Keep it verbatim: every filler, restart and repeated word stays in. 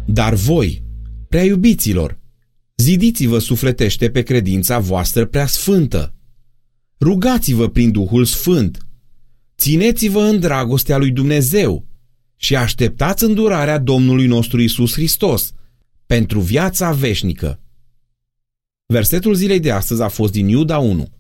Dar voi, prea iubiților, zidiți-vă sufletește pe credința voastră prea sfântă. Rugați-vă prin Duhul Sfânt. Țineți-vă în dragostea lui Dumnezeu și așteptați îndurarea Domnului nostru Iisus Hristos pentru viața veșnică. Versetul zilei de astăzi a fost din Iuda unu.